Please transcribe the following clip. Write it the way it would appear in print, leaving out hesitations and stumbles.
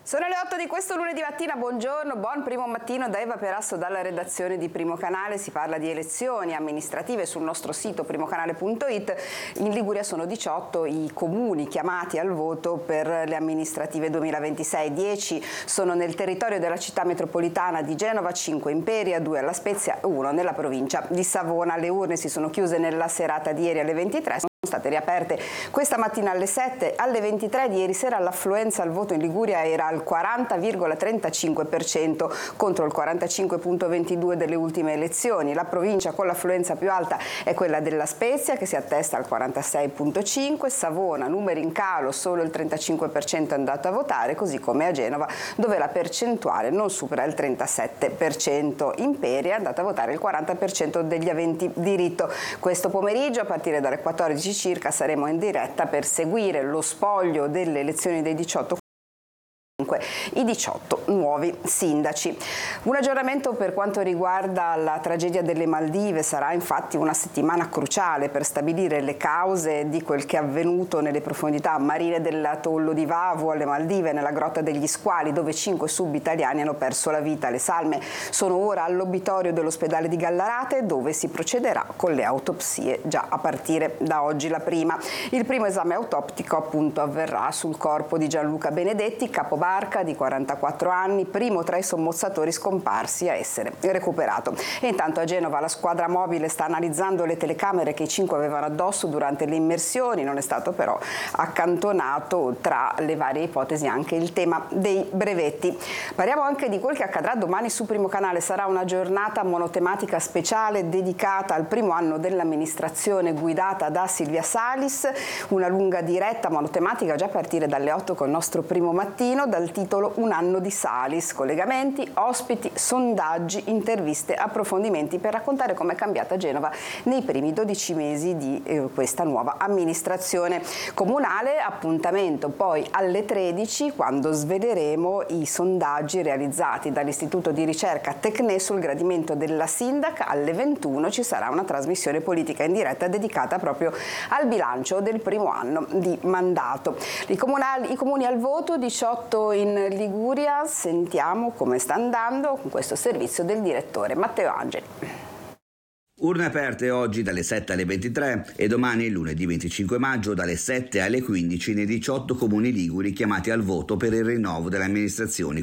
Sono le 8 di questo lunedì mattina, buongiorno, buon primo mattino da Eva Perasso dalla redazione di Primo Canale. Si parla di elezioni amministrative sul nostro sito primocanale.it. In Liguria sono 18 i comuni chiamati al voto per le amministrative 2026. 10 sono nel territorio della città metropolitana di Genova, 5 in Imperia, 2 alla Spezia e 1 nella provincia di Savona. Le urne si sono chiuse nella serata di ieri alle 23. Sono state riaperte questa mattina alle 7, alle 23 di ieri sera l'affluenza al voto in Liguria era al 40,35% contro il 45,22% delle ultime elezioni. La provincia con l'affluenza più alta è quella della Spezia che si attesta al 46,5%, Savona numeri in calo, solo il 35% è andato a votare, così come a Genova dove la percentuale non supera il 37%. Imperia è andata a votare il 40% degli aventi diritto. Questo pomeriggio a partire dalle 14 circa saremo in diretta per seguire lo spoglio delle elezioni dei 18 i 18 nuovi sindaci. Un aggiornamento per quanto riguarda la tragedia delle Maldive: sarà infatti una settimana cruciale per stabilire le cause di quel che è avvenuto nelle profondità marine dell'atollo di Vavu alle Maldive, nella grotta degli Squali, dove 5 sub-italiani hanno perso la vita. Le salme sono ora all'obitorio dell'ospedale di Gallarate, dove si procederà con le autopsie già a partire da oggi la prima. Il primo esame autoptico appunto avverrà sul corpo di Gianluca Benedetti, capobarca di 44 anni, primo tra i sommozzatori scomparsi a essere recuperato. E intanto a Genova la squadra mobile sta analizzando le telecamere che i 5 avevano addosso durante le immersioni. Non è stato però accantonato tra le varie ipotesi anche il tema dei brevetti. Parliamo anche di quel che accadrà domani su Primo Canale. Sarà una giornata monotematica speciale dedicata al primo anno dell'amministrazione guidata da Silvia Salis, una lunga diretta monotematica già a partire dalle 8 con il nostro Primo Mattino, dal titolo Un anno di Salis, collegamenti, ospiti, sondaggi, interviste, approfondimenti per raccontare come è cambiata Genova nei primi 12 mesi di questa nuova amministrazione comunale. Appuntamento poi alle 13 quando sveleremo i sondaggi realizzati dall'Istituto di Ricerca Tecne sul gradimento della sindaca. Alle 21 ci sarà una trasmissione politica in diretta dedicata proprio al bilancio del primo anno di mandato. I comuni al voto, 18 in Liguria. Sentiamo come sta andando con questo servizio del direttore Matteo Angeli. Urne aperte oggi dalle 7 alle 23 e domani, lunedì 25 maggio, dalle 7 alle 15 nei 18 comuni liguri chiamati al voto per il rinnovo delle amministrazioni